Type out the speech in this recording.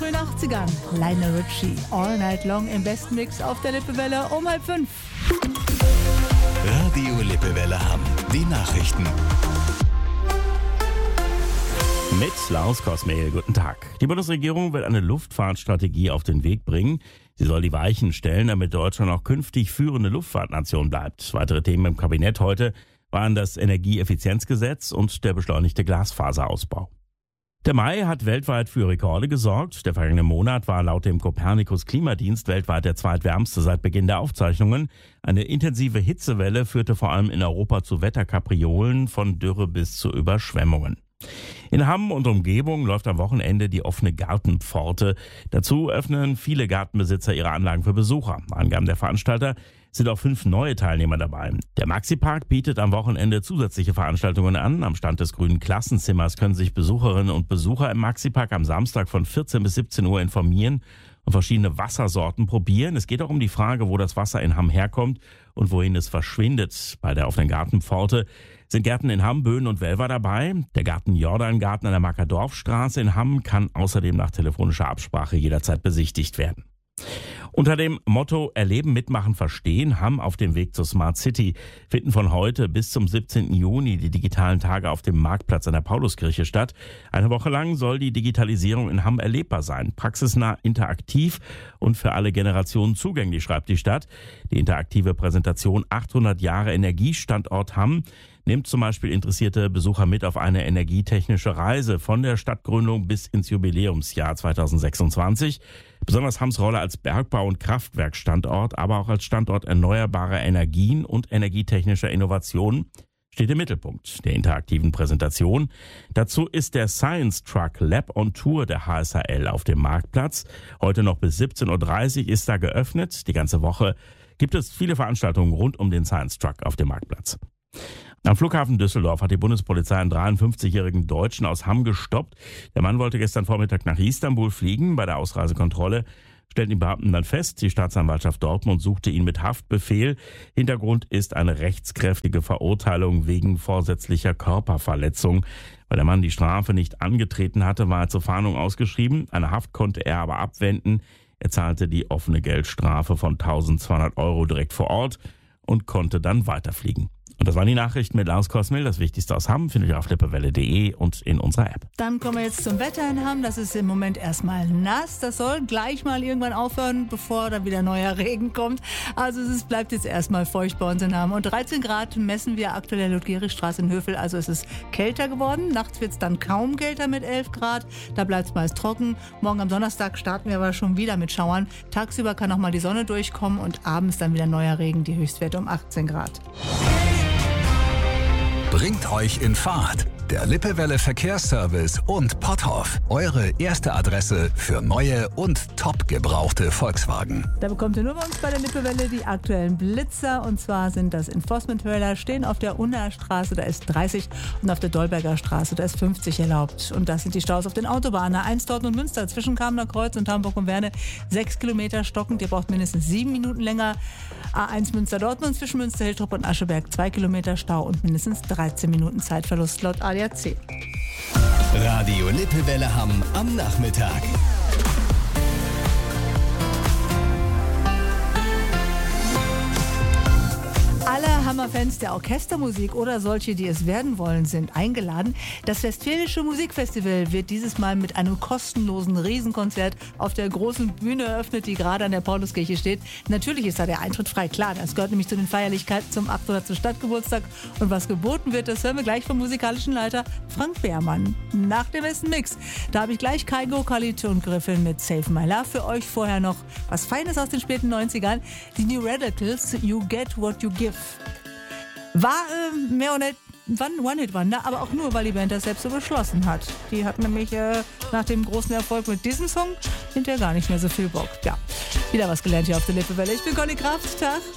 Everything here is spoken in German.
frühen 80ern. Lionel Richie, All Night Long im besten Mix auf der Lippewelle um 4:30. Radio Lippewelle Hamm. Die Nachrichten. Mit Klaus Kosmehl, guten Tag. Die Bundesregierung will eine Luftfahrtstrategie auf den Weg bringen. Sie soll die Weichen stellen, damit Deutschland auch künftig führende Luftfahrtnation bleibt. Weitere Themen im Kabinett heute waren das Energieeffizienzgesetz und der beschleunigte Glasfaserausbau. Der Mai hat weltweit für Rekorde gesorgt. Der vergangene Monat war laut dem Copernicus-Klimadienst weltweit der zweitwärmste seit Beginn der Aufzeichnungen. Eine intensive Hitzewelle führte vor allem in Europa zu Wetterkapriolen, von Dürre bis zu Überschwemmungen. In Hamm und Umgebung läuft am Wochenende die offene Gartenpforte. Dazu öffnen viele Gartenbesitzer ihre Anlagen für Besucher. Angaben der Veranstalter sind auch 5 neue Teilnehmer dabei. Der Maxi-Park bietet am Wochenende zusätzliche Veranstaltungen an. Am Stand des grünen Klassenzimmers können sich Besucherinnen und Besucher im Maxi-Park am Samstag von 14 bis 17 Uhr informieren und verschiedene Wassersorten probieren. Es geht auch um die Frage, wo das Wasser in Hamm herkommt und wohin es verschwindet. Bei der offenen Gartenpforte sind Gärten in Hamm, Böen und Welver dabei. Der Garten Jordangarten an der Markerdorfstraße in Hamm kann außerdem nach telefonischer Absprache jederzeit besichtigt werden. Unter dem Motto Erleben, Mitmachen, Verstehen, Hamm auf dem Weg zur Smart City finden von heute bis zum 17. Juni die digitalen Tage auf dem Marktplatz an der Pauluskirche statt. Eine Woche lang soll die Digitalisierung in Hamm erlebbar sein, praxisnah, interaktiv und für alle Generationen zugänglich, schreibt die Stadt. Die interaktive Präsentation 800 Jahre Energiestandort Hamm nimmt zum Beispiel interessierte Besucher mit auf eine energietechnische Reise von der Stadtgründung bis ins Jubiläumsjahr 2026. Besonders Hamms Rolle als Bergbau- und Kraftwerkstandort, aber auch als Standort erneuerbarer Energien und energietechnischer Innovationen steht im Mittelpunkt der interaktiven Präsentation. Dazu ist der Science Truck Lab on Tour der HSHL auf dem Marktplatz. Heute noch bis 17.30 Uhr ist da geöffnet. Die ganze Woche gibt es viele Veranstaltungen rund um den Science Truck auf dem Marktplatz. Am Flughafen Düsseldorf hat die Bundespolizei einen 53-jährigen Deutschen aus Hamm gestoppt. Der Mann wollte gestern Vormittag nach Istanbul fliegen. Bei der Ausreisekontrolle stellten die Beamten dann fest, die Staatsanwaltschaft Dortmund suchte ihn mit Haftbefehl. Hintergrund ist eine rechtskräftige Verurteilung wegen vorsätzlicher Körperverletzung. Weil der Mann die Strafe nicht angetreten hatte, war er zur Fahndung ausgeschrieben. Eine Haft konnte er aber abwenden. Er zahlte die offene Geldstrafe von 1.200 € direkt vor Ort und konnte dann weiterfliegen. Und das waren die Nachrichten mit Klaus Kosmehl. Das Wichtigste aus Hamm findet ihr auf lippewelle.de und in unserer App. Dann kommen wir jetzt zum Wetter in Hamm. Das ist im Moment erstmal nass. Das soll gleich mal irgendwann aufhören, bevor da wieder neuer Regen kommt. Also es bleibt jetzt erstmal feucht bei uns in Hamm. Und 13 Grad messen wir aktuell in der Ludgericstraße in Hövel. Also es ist kälter geworden. Nachts wird es dann kaum kälter mit 11 Grad. Da bleibt es meist trocken. Morgen am Donnerstag starten wir aber schon wieder mit Schauern. Tagsüber kann auch mal die Sonne durchkommen und abends dann wieder neuer Regen. Die Höchstwerte um 18 Grad. Bringt euch in Fahrt. Der Lippewelle Verkehrsservice und Potthoff. Eure erste Adresse für neue und top gebrauchte Volkswagen. Da bekommt ihr nur bei uns bei der Lippewelle die aktuellen Blitzer. Und zwar sind das Enforcement-Trailer, stehen auf der Unnaer Straße, da ist 30 und auf der Dolberger Straße, da ist 50 erlaubt. Und das sind die Staus auf den Autobahnen. A1 Dortmund und Münster zwischen Kamener Kreuz und Hamburg und Werne 6 Kilometer stockend. Ihr braucht mindestens 7 Minuten länger. A1 Münster-Dortmund zwischen Münster-Hiltrop und Ascheberg 2 Kilometer Stau und mindestens 13 Minuten Zeitverlust laut ADAC. Radio Lippewelle Hamm am Nachmittag. Alle Hammer-Fans der Orchestermusik oder solche, die es werden wollen, sind eingeladen. Das Westfälische Musikfestival wird dieses Mal mit einem kostenlosen Riesenkonzert auf der großen Bühne eröffnet, die gerade an der Pauluskirche steht. Natürlich ist da der Eintritt frei, klar. Das gehört nämlich zu den Feierlichkeiten zum 800. Stadtgeburtstag. Und was geboten wird, das hören wir gleich vom musikalischen Leiter Frank Beermann. Nach dem besten Mix. Da habe ich gleich Kaigo, Khalid und Griffin mit Save My Love für euch. Vorher noch was Feines aus den späten 90ern. Die New Radicals, You Get What You Give. War mehr oder weniger ein One-Hit-Wonder, aber auch nur, weil die Band das selbst so beschlossen hat. Die hat nämlich nach dem großen Erfolg mit diesem Song hinterher gar nicht mehr so viel Bock. Ja, wieder was gelernt hier auf der Lippewelle. Ich bin Conny Kraft. Tag.